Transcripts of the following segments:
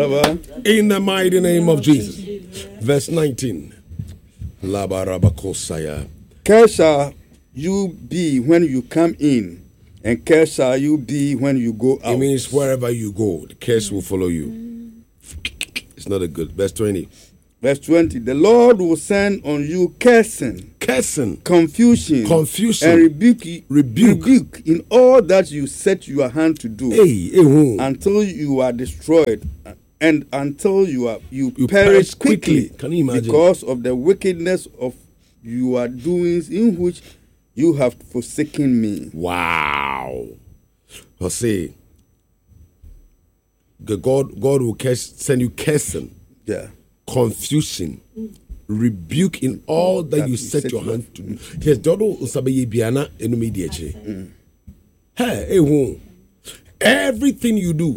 In the mighty name of Jesus. Verse 19. Cursed shall you be when you come in, and cursed shall you be when you go out. It means wherever you go, the curse will follow you. It's not a good. Verse 20. Verse 20. The Lord will send on you cursing, confusion, and rebuke in all that you set your hand to do, until you are destroyed, and until you perish quickly. Can you imagine? Because of the wickedness of your doings, in which you have forsaken me. Wow. I'll say, God will send you cursing, confusion, rebuke in all that you set your hand to do. Yes, Dodo usabe biana enumediache. Hey, everything you do.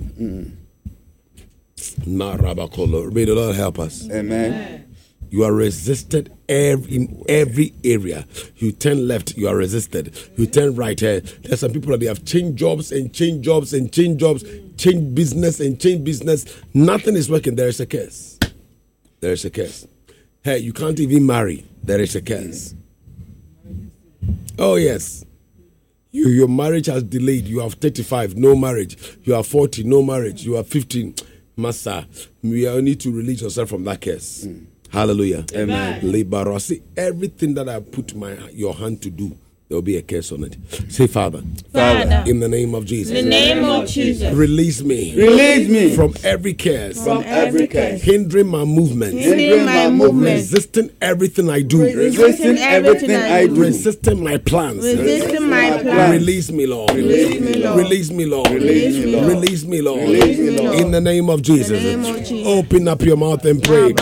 May the Lord help us. Amen. You are resisted in every area. You turn left, you are resisted. You turn right. There's some people that they have changed jobs and changed jobs and changed jobs, changed business and changed business. Nothing is working. There is a curse. There is a curse. Hey, you can't even marry. There is a curse. Oh, yes. Your marriage has delayed. You have 35, no marriage. You are 40, no marriage. You are 15. Master, you need to release yourself from that curse. Hallelujah. Amen. See, everything that I put your hand to do, there will be a curse on it. Say, Father, in the name of Jesus. In the name of Jesus. Release me. Release me from every curse. From every curse. Hindering my movement. Hindering my movement. Resisting everything I do. Resisting everything I do. Resisting my plans. Resisting my plans. Release me, Lord. Release me, Lord. Release me, Lord. Release me, Lord. Release me, Lord. Release me, Lord. In the name of Jesus. In the name of Jesus. Open up your mouth and pray.